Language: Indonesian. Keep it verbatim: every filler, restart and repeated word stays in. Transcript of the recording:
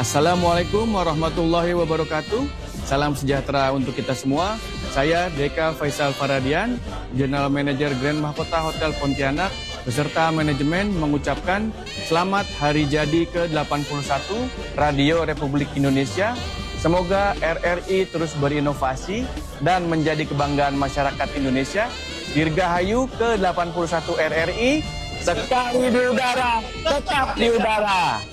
Assalamualaikum warahmatullahi wabarakatuh. Salam sejahtera untuk kita semua. Saya Deka Faisal Faradian, General Manager Grand Mahkota Hotel Pontianak, beserta manajemen mengucapkan selamat hari jadi ke delapan puluh satu Radio Republik Indonesia. Semoga R R I terus berinovasi dan menjadi kebanggaan masyarakat Indonesia. Dirgahayu ke delapan puluh satu R R I, sekali di udara, tetap di udara.